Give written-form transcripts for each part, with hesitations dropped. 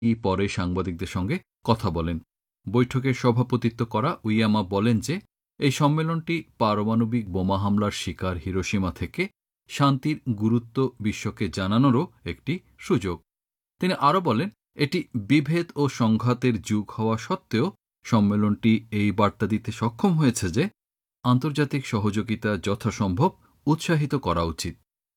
পরে সাংবাদিকদের সঙ্গে কথা বলেন। বৈঠকে সভাপতিত্ব করা উইয়ামা বলেন যে এই সম্মেলনটি পারমাণবিক বোমা হামলার শিকার হিরোশিমা থেকে শান্তির গুরুত্ব বিশ্বকে জানানোরও একটি সুযোগ। তিনি আরও বলেন, এটি বিভেদ ও সংঘাতের যুগ হওয়া সত্ত্বেও সম্মেলনটি এই বার্তা দিতে সক্ষম হয়েছে যে আন্তর্জাতিক সহযোগিতা যথাসম্ভব উৎসাহিত করা উচিত।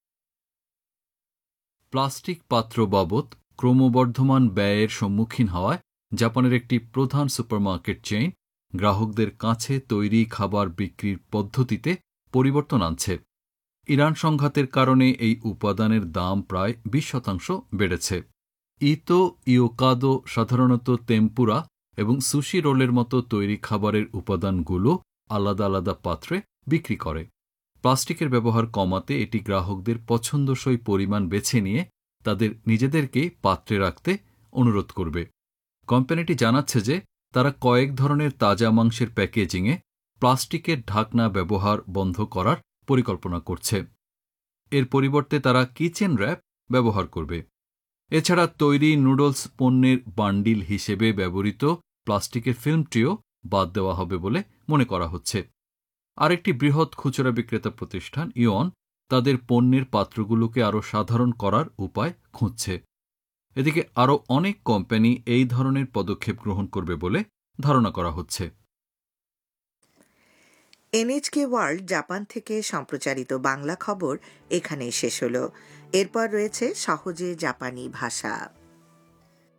প্লাস্টিক পাত্র বাবদ ক্রমবর্ধমান ব্যয়ের সম্মুখীন হওয়ায় জাপানের একটি প্রধান সুপারমার্কেট চেইন গ্রাহকদের কাছে তৈরি খাবার বিক্রির পদ্ধতিতে পরিবর্তন আনছে। ইরান সংঘাতের কারণে এই উপাদানের দাম প্রায় 20% বেড়েছে। ইতো ইয়োকাদো সাধারণত তেম্পুরা এবং সুশি রোলের মতো তৈরি খাবারের উপাদানগুলো আলাদা আলাদা পাত্রে বিক্রি করে। প্লাস্টিকের ব্যবহার কমাতে এটি গ্রাহকদের পছন্দসই পরিমাণ বেছে নিয়ে তাদের নিজেদেরকেই পাত্রে রাখতে অনুরোধ করবে। কোম্পানিটি জানাচ্ছে যে তারা কয়েক ধরনের তাজা মাংসের প্যাকেজিংয়ে প্লাস্টিকের ঢাকনা ব্যবহার বন্ধ করার পরিকল্পনা করছে। এর পরিবর্তে তারা কিচেন র্যাপ ব্যবহার করবে। এছাড়া তৈরি নুডলস পণ্যের বান্ডিল হিসেবে ব্যবহৃত প্লাস্টিকের ফিল্মটিও বাদ দেওয়া হবে বলে মনে করা হচ্ছে। আরেকটি বৃহৎ খুচরা বিক্রেতা প্রতিষ্ঠান ইওন তাদের পণ্যের পাত্রগুলোকে আরও সাধারণ করার উপায় খুঁজছে। এদিকে আরও অনেক কোম্পানি এই ধরনের পদক্ষেপ গ্রহণ করবে বলে ধারণা করা হচ্ছে। এনএচকে ওয়ার্ল্ড জাপান থেকে সম্প্রচারিত বাংলা খবর এখানেই শেষ হলো। এরপর রয়েছে সহজে জাপানি ভাষা।